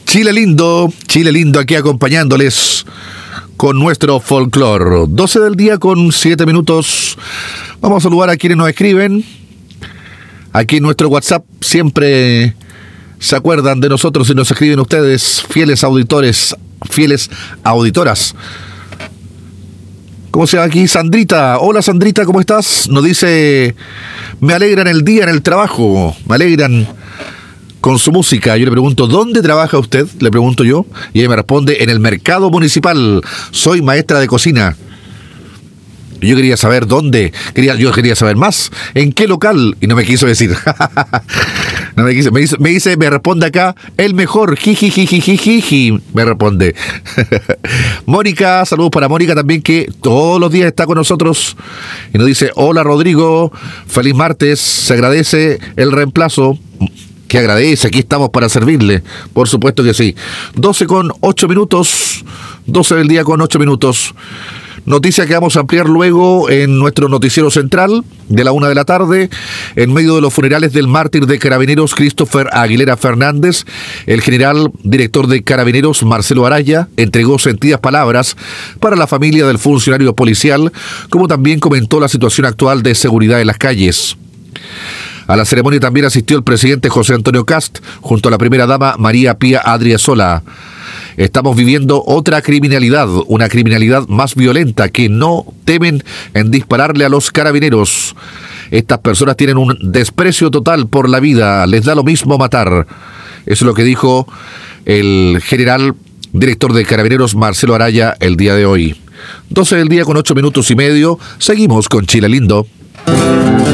Chile lindo aquí acompañándoles con nuestro folclore. 12 del día con 7 minutos. Vamos a saludar a quienes nos escriben. Aquí en nuestro WhatsApp siempre se acuerdan de nosotros y nos escriben ustedes, fieles auditores, fieles auditoras. ¿Cómo se llama aquí? Sandrita. Hola Sandrita, ¿cómo estás? Nos dice, me alegran el día en el trabajo, me alegran con su música. Yo le pregunto, ¿dónde trabaja usted? Le pregunto yo. Y ella me responde, en el mercado municipal. Soy maestra de cocina. Y yo quería saber dónde. Yo quería saber más. ¿En qué local? Y no me quiso decir. No me quiso. Me responde acá, el mejor. Jijijijijiji. Me responde. Mónica, saludos para Mónica también, que todos los días está con nosotros. Y nos dice, hola Rodrigo, feliz martes. Se agradece el reemplazo. Que agradece, aquí estamos para servirle, por supuesto que sí. 12 con 8 minutos, 12 del día con 8 minutos. Noticia que vamos a ampliar luego en nuestro noticiero central de la 1 de la tarde. En medio de los funerales del mártir de Carabineros Christopher Aguilera Fernández, el general director de Carabineros Marcelo Araya entregó sentidas palabras para la familia del funcionario policial, como también comentó la situación actual de seguridad en las calles. A la ceremonia también asistió el presidente José Antonio Kast, junto a la primera dama María Pía Adriezola. Estamos viviendo otra criminalidad, una criminalidad más violenta, que no temen en dispararle a los carabineros. Estas personas tienen un desprecio total por la vida, les da lo mismo matar. Eso es lo que dijo el general director de Carabineros Marcelo Araya el día de hoy. 12 del día con 8 minutos y medio, seguimos con Chile lindo.